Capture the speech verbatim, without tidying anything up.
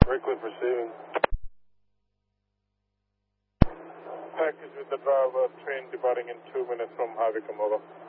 Redcliffe receiving. Package with the driver, train departing in two minutes from Harvey, come over.